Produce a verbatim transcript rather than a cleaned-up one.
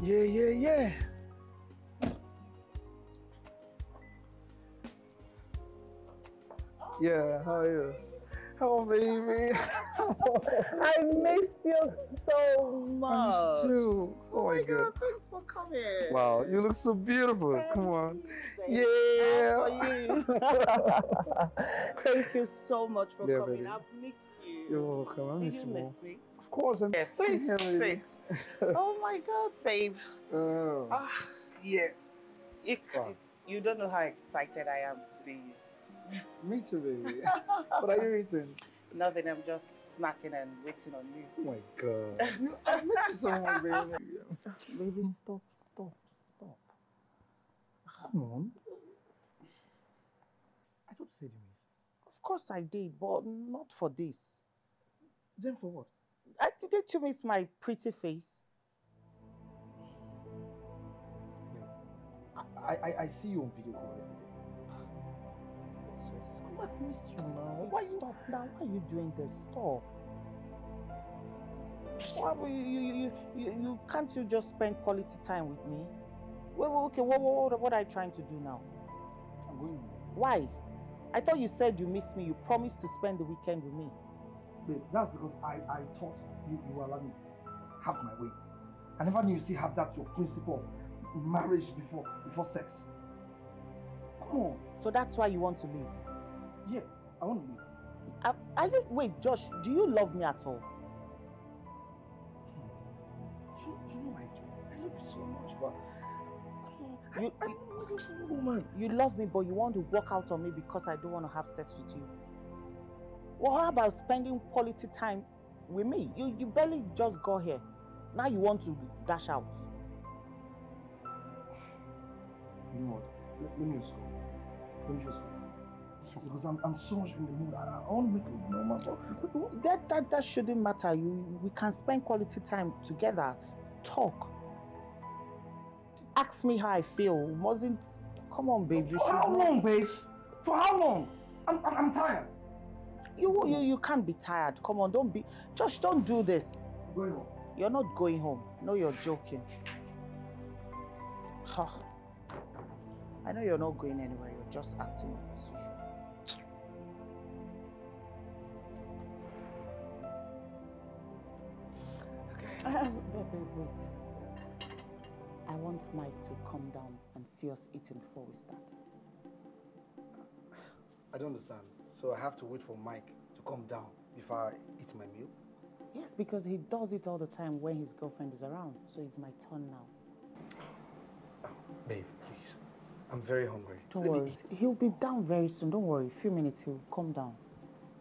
Yeah, yeah, yeah. Yeah, how are you? Oh, baby. I missed you so much. I missed you. Oh, Oh my my God. God, thanks for coming. Wow, you look so beautiful. Thank Come on. you, babe. Yeah. All for you. Thank you so much for Yeah, coming. baby. I've missed you. You're welcome. I Did miss you you more. miss me? Of course, I'm Yeah, please here, baby. sit. Oh my God, babe. Oh. Ah, Yeah. you, Wow. you don't know how excited I am to see you. Me too, baby. What are you eating? Nothing, I'm just snacking and waiting on you. Oh my God. You, I miss you so much, baby. Baby, stop, stop, stop. Come on. I thought you said you miss me. Of course I did, but not for this. Then for what? I didn't you miss my pretty face? I, I, I see you on video call every day. So just come, I've missed you now. Why you stop now? Why are you doing this? Stop. Why you you you you, you can't you just spend quality time with me? Wait, wait, okay, what, what what are you trying to do now? I'm going home. Why? I thought you said you missed me. You promised to spend the weekend with me. Babe, that's because I, I thought you, you were allowing me have my way. I never knew you still have that your principle of marriage before before sex. Come on. So that's why you want to leave? Yeah, I want to leave. Are, are you wait, Josh, do you love me at all? You, you know I do. I love you so much, but come on. You, I, I don't want you for a woman. You love me, but you want to walk out on me because I don't want to have sex with you. Well, how about spending quality time with me? You you barely just got here. Now you want to dash out. You know what? Let, let me just go. Let me just go. Because I'm, I'm so much in the mood. I, I want to make it normal. But that, that, that shouldn't matter. You, we can spend quality time together. Talk. Ask me how I feel. Mustn't... Come on, babe. For how long, babe? For how long? I'm, I'm, I'm tired. You, you, you can't be tired. Come on, don't be... Josh, don't do this. I'm going home. You're not going home. No, you're joking. Huh. I know you're not going anywhere. You're just acting like as usual. Okay. Uh, wait, wait, wait. I want Mike to come down and see us eating before we start. I don't understand. So I have to wait for Mike to come down before I eat my meal? Yes, because he does it all the time when his girlfriend is around. So it's my turn now. Oh, babe, please. I'm very hungry. Don't Let worry. He'll be down very soon. Don't worry. A few minutes, he'll come down.